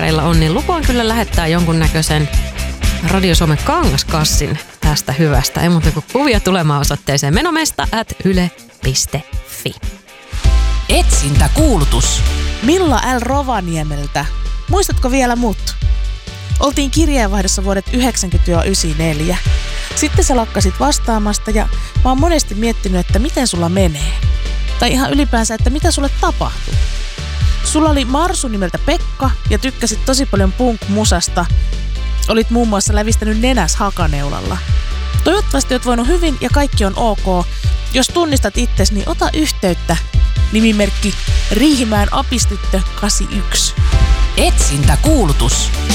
kuuntelijapareilla on, niin lupaan kyllä lähettää jonkunnäköisen Radio Suomen kangaskassin tästä hyvästä. Ei muuta kuin kuvia tulemaan osoitteeseen menomesta@yle.fi. Etsintäkuulutus. Milla L. Rovaniemeltä. Muistatko vielä mut? Oltiin kirjeenvaihdossa vuodet 90-94. Sitten sä lakkasit vastaamasta ja mä oon monesti miettinyt, että miten sulla menee. Tai ihan ylipäänsä, että mitä sulle tapahtuu. Sulla oli Marsu nimeltä Pekka ja tykkäsit tosi paljon punk-musasta. Olit muun muassa lävistänyt nenäs hakaneulalla. Toivottavasti oot voinut hyvin ja kaikki on ok. Jos tunnistat itsesi, niin ota yhteyttä. Nimimerkki Riihimäen apistyttö 81. Etsintäkuulutus.